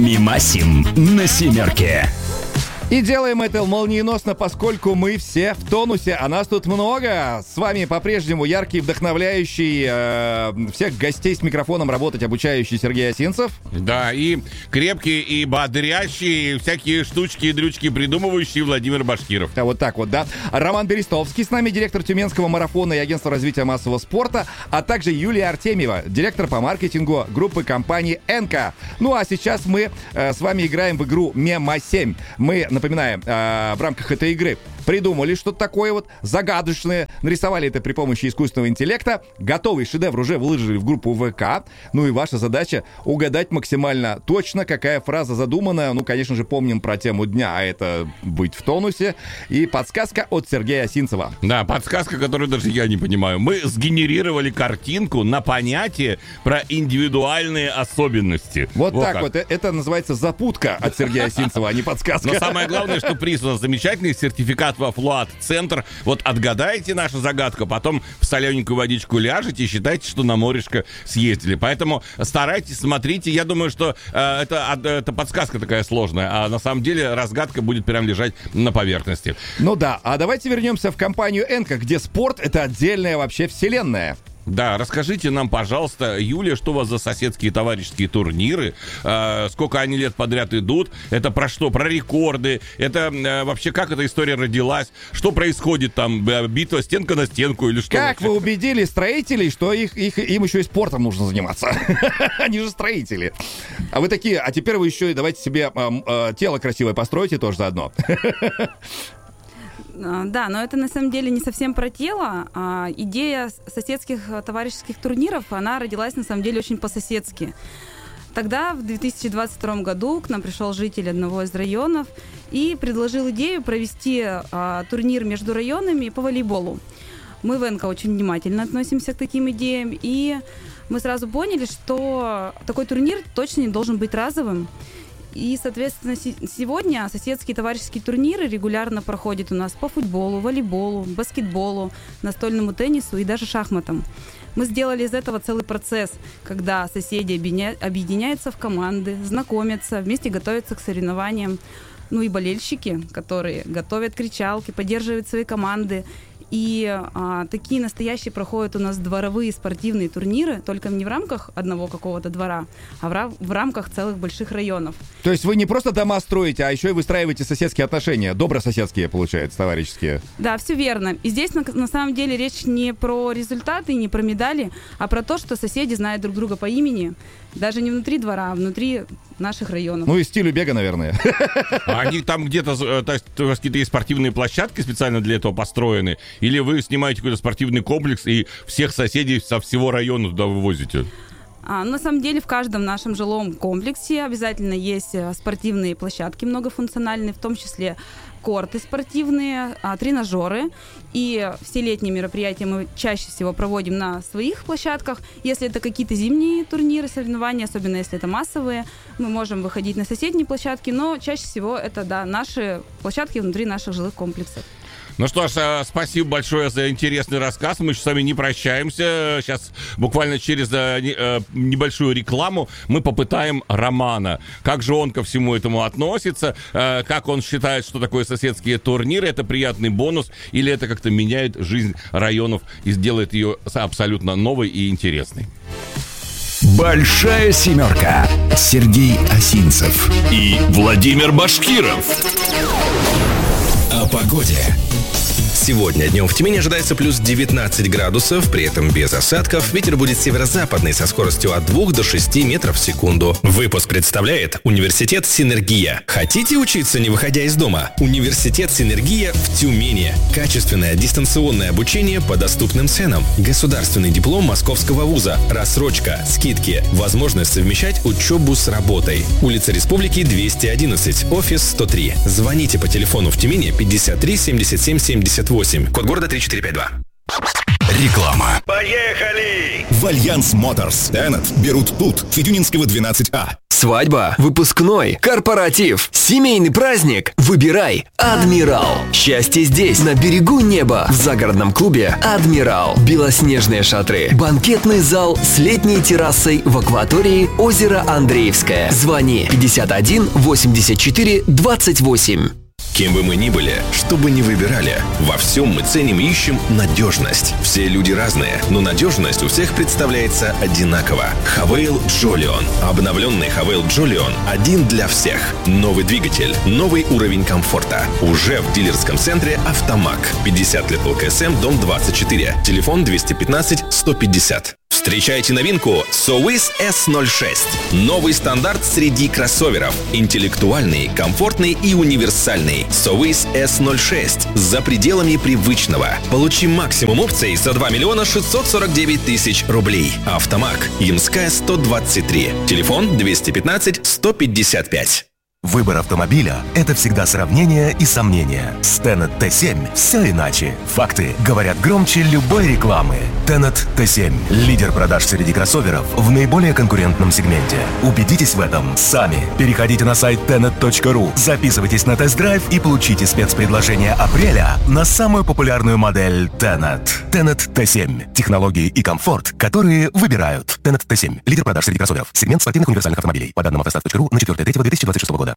Мимасим на семерке. И делаем это молниеносно, поскольку мы все в тонусе, а нас тут много. С вами по-прежнему яркий, вдохновляющий всех гостей с микрофоном работать обучающий Сергей Осинцев. Да, и крепкий, и бодрящий, всякие штучки и дрючки придумывающий Владимир Башкиров. А вот так вот, да. Роман Берестовский с нами, директор Тюменского марафона и агентства развития массового спорта, а также Юлия Артемьева, директор по маркетингу группы компании «Энка». Ну а сейчас мы с вами играем в игру «Мема-7». Мы, напоминаем, в рамках этой игры придумали что-то такое вот загадочное, нарисовали это при помощи искусственного интеллекта, готовый шедевр уже выложили в группу ВК, ну и ваша задача угадать максимально точно, какая фраза задумана. Ну, конечно же, помним про тему дня, а это быть в тонусе, и подсказка от Сергея Осинцева. Да, подсказка, которую даже я не понимаю. Мы сгенерировали картинку на понятие про индивидуальные особенности. Вот так вот, это называется запутка от Сергея Осинцева, а не подсказка. Но самое главное, что приз у нас замечательный, сертификат во Флуат-центр. Вот отгадайте нашу загадку, потом в солененькую водичку ляжете и считайте, что на морешко съездили. Поэтому старайтесь, смотрите. Я думаю, что это подсказка такая сложная, а на самом деле разгадка будет прям лежать на поверхности. Ну да, а давайте вернемся в компанию «Энка», где спорт — это отдельная вообще вселенная. Да, расскажите нам, пожалуйста, Юлия, что у вас за соседские товарищеские турниры, сколько они лет подряд идут, это про что, про рекорды, это вообще как эта история родилась, что происходит там, битва стенка на стенку или что? Как вообще? вы убедили строителей, что им еще и спортом нужно заниматься? Они же строители. А вы такие, а теперь вы еще и давайте себе тело красивое построите тоже заодно. Да, но это на самом деле не совсем про тело. Идея соседских товарищеских турниров, она родилась на самом деле очень по-соседски. Тогда, в 2022 году, к нам пришел житель одного из районов и предложил идею провести турнир между районами по волейболу. Мы в «Энка» очень внимательно относимся к таким идеям, и мы сразу поняли, что такой турнир точно не должен быть разовым. И, соответственно, сегодня соседские товарищеские турниры регулярно проходят у нас по футболу, волейболу, баскетболу, настольному теннису и даже шахматам. Мы сделали из этого целый процесс, когда соседи объединяются в команды, знакомятся, вместе готовятся к соревнованиям. Ну и болельщики, которые готовят кричалки, поддерживают свои команды. И такие настоящие проходят у нас дворовые спортивные турниры, только не в рамках одного какого-то двора, а в рамках целых больших районов. То есть вы не просто дома строите, а еще и выстраиваете соседские отношения, добрососедские, получается, товарищеские. Да, все верно. И здесь на самом деле речь не про результаты, не про медали, а про то, что соседи знают друг друга по имени, даже не внутри двора, а внутри наших районов. Ну и стилю бега, наверное. А они там где-то, то есть какие-то есть спортивные площадки специально для этого построены? Или вы снимаете какой-то спортивный комплекс и всех соседей со всего района туда вывозите? На самом деле в каждом нашем жилом комплексе обязательно есть спортивные площадки многофункциональные, в том числе корты спортивные, тренажеры. И все летние мероприятия мы чаще всего проводим на своих площадках. Если это какие-то зимние турниры, соревнования, особенно если это массовые, мы можем выходить на соседние площадки, но чаще всего это, да, наши площадки внутри наших жилых комплексов. Ну что ж, спасибо большое за интересный рассказ. Мы с вами не прощаемся. Сейчас буквально через небольшую рекламу мы попытаем Романа. Как же он ко всему этому относится? Как он считает, что такое соседские турниры? Это приятный бонус? Или это как-то меняет жизнь районов и сделает ее абсолютно новой и интересной? Большая семерка. Сергей Осинцев и Владимир Башкиров. О погоде. Сегодня днем в Тюмени ожидается плюс 19 градусов, при этом без осадков. Ветер будет северо-западный со скоростью от 2 до 6 метров в секунду. Выпуск представляет Университет «Синергия». Хотите учиться, не выходя из дома? Университет «Синергия» в Тюмени. Качественное дистанционное обучение по доступным ценам. Государственный диплом Московского вуза. Рассрочка, скидки. Возможность совмещать учебу с работой. Улица Республики, 211. Офис 103. Звоните по телефону в Тюмени 53 77 78. Код города 3452. Реклама. Поехали! в Альянс Моторс. Теннет берут тут, Федюнинского 12А. Свадьба, выпускной, корпоратив, семейный праздник. Выбирай «Адмирал». Счастье здесь, на берегу неба, в загородном клубе «Адмирал». Белоснежные шатры, банкетный зал с летней террасой в акватории озера Андреевское. Звони 51 84 28. Кем бы мы ни были, что бы ни выбирали, во всем мы ценим и ищем надежность. Все люди разные, но надежность у всех представляется одинаково. Хавейл Джолион. Обновленный Хавейл Джолион один для всех. Новый двигатель, новый уровень комфорта. Уже в дилерском центре «Автомаг». 50 лет ЛКСМ, дом 24. Телефон 215 150. Встречайте новинку Sowis S06. Новый стандарт среди кроссоверов. Интеллектуальный, комфортный и универсальный. Sowis S06. За пределами привычного. Получи максимум опций за 2 миллиона 649 тысяч рублей. Автомаг. Ямская, 123. Телефон 215 155. Выбор автомобиля – это всегда сравнение и сомнения. С Tenet T7 все иначе. Факты говорят громче любой рекламы. Tenet T7 – лидер продаж среди кроссоверов в наиболее конкурентном сегменте. Убедитесь в этом сами. Переходите на сайт tenet.ru, записывайтесь на тест-драйв и получите спецпредложение апреля на самую популярную модель Tenet. Tenet T7 – технологии и комфорт, которые выбирают. Tenet T7 – лидер продаж среди кроссоверов. Сегмент спортивных универсальных автомобилей. По данным автостат.ру на 4.3.2026 года.